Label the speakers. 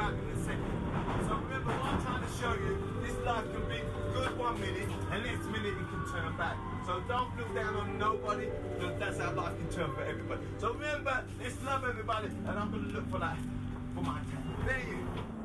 Speaker 1: out in a second. So remember what I'm trying to show you, this life can be good 1 minute and next minute it can turn bad. So don't look down on nobody, because that's how life can turn for everybody. So remember, let's love everybody, and I'm gonna look for that for my cat. There you go.